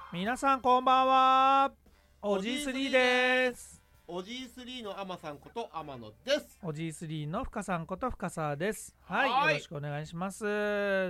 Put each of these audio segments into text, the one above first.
皆さんこんばんは。おじい3です。 おじい3の天さんこと天野です。 おじい3の深さんこと深沢です。はい、 はいよろしくお願いします。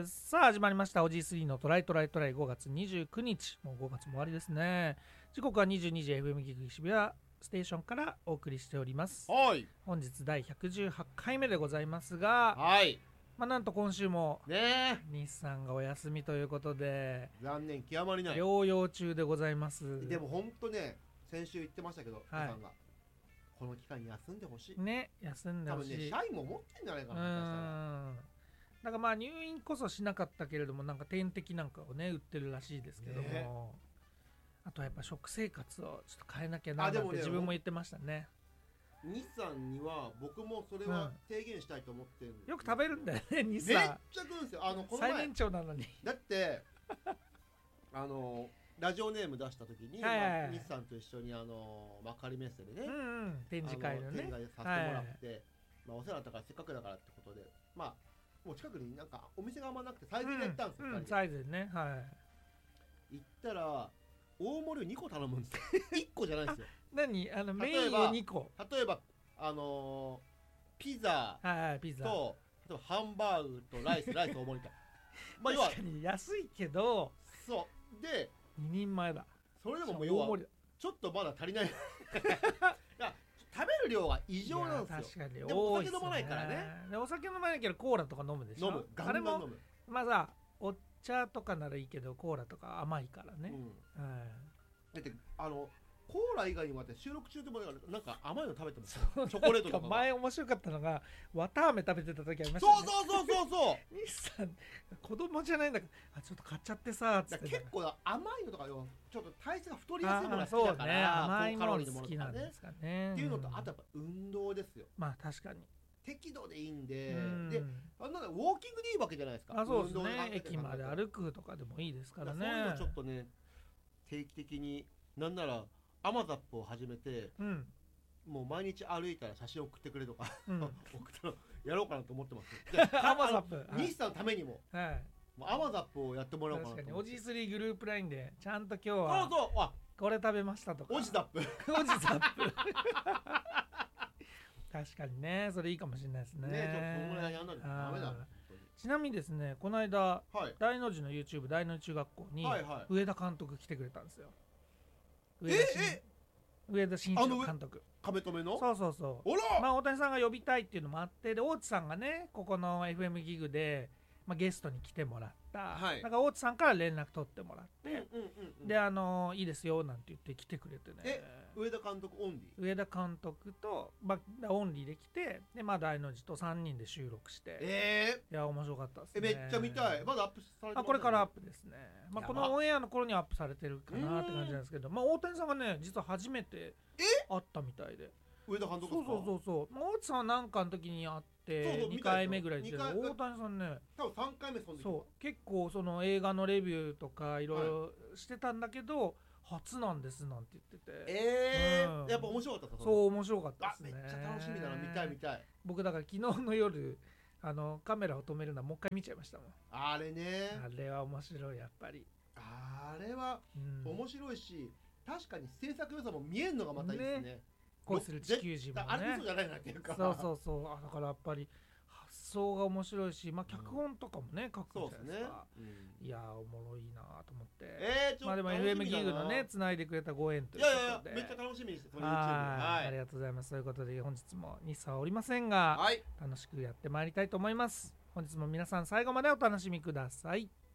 さあ始まりましたおじい3のトライ5月29日、もう5月も終わりですね。時刻は22時 FM ギグ渋谷ステーションからお送りしております。 はい。 本日第118回目でございますが、 はい。 なんと今週もね日産がお休みということでえ。残念極まりない。 療養中でございます。 でも本当ね、先週言ってましたけど、 はいさんがこの期間に休んでほしい。 ね、休んでほしい。 多分ね、社員も思ってんじゃないかな。 だから入院こそしなかったけれども、なんか点滴なんかをね売ってるらしいですけども、 ね、 あとはやっぱ食生活をちょっと変えなきゃなって自分も言ってましたね。 日産には僕もそれは提言したいと思ってるんです、 よく食べるんだよね、日産。 めっちゃ食うんですよ。この前最年長なのに。 だってラジオネーム出した時に、日産と一緒に幕張メッセでね、 展示会のね展開させてもらって、お世話だったからせっかくだからってことで、もう近くになんかお店があんまなくてサイズで行ったんですよ、 サイズでね。 行ったら大盛りを2個頼むんですよ。1個じゃないんですよ。 何メインを2個。 例えばピザと、例えばハンバーグとライス大盛りか。 確かに安いけど、 そうで 2人前だ。 それでももう要はちょっとまだ足りない。いや食べる量が異常なんですよ。 確かにでもお酒飲まないからね。 お酒飲まないけどコーラとか飲むでしょ。 飲む、ガンガン飲む。 さお茶とかならいいけどコーラとか甘いからね。 だってコーラ以外にも収録中でもなんか甘いの食べてますよ。チョコレートとか。 前面白かったのが綿あめ食べてた時ありましたね。 そう日産子供じゃないんだからちょっと買っちゃってさつって。 結構甘いのとかよ、ちょっと体質が太りやすいものが好きだから、 甘いの好きなんですかね。 っていうのと、あとやっぱ運動ですよ。 確かに適度でいいんで、でウォーキングでいいわけじゃないですか。 そうですね。駅まで歩くとかでもいいですからね。 そういうのちょっとね、定期的に、なんならアマザップを始めて、もう毎日歩いたら写真送ってくれとか、送ったらやろうかなと思ってます。 アマザップ日産のためにも、アマザップをやってもらおうかなと。 確かにおじ3グループラインでちゃんと今日はこれ食べましたとか。 おじザップ確かにね、それいいかもしれないですね。 ちょっとこの間やんないとダメだ。 ちなみにですね、この間、大の字の YouTube 大の字中学校に上田監督来てくれたんですよ。上田慎一郎監督。 亀止めの。 そう大谷さんが呼びたいっていうのもあって、で大地さんがねここの FM ギグでゲストに来てもらった、だから大地さんから連絡取ってもらって、でいいですよなんて言って来てくれてね。 上田監督オンリー。 上田監督と、オンリーで来て、で大の字と3人で収録して、いや面白かったですね。 めっちゃ見たい。まだアップされてます。 これからアップですね。このオンエアの頃にアップされてるかなって感じなんですけど、大谷さんがね実は初めて会ったみたいで。 上田監督ですか。 そう大地さんは何かの時に会って2回目ぐらいで、大谷さんね多分3回目結構その映画のレビューとかいろいろしてたんだけど、初なんですなんて言ってて、やっぱ面白かった。 そう面白かったですね。 めっちゃ楽しみだな。見たい。 僕だから昨日の夜カメラを止めるのはもう一回見ちゃいましたもん。 あれね。 あれは面白い。やっぱりあれは面白いし、確かに制作予算も見えるのがまたいいですね。 恋する地球人もね。 あれ嘘じゃないなっていうか。 そうだからやっぱり発想が面白いし、脚本とかもね書くじゃないですか。いやおもろいなと思って。でも FM ギグのね繋いでくれたご縁ということで、 めっちゃ楽しみにして。 ありがとうございます。そういうことで本日も日産はおりませんが、楽しくやってまいりたいと思います。本日も皆さん最後までお楽しみください。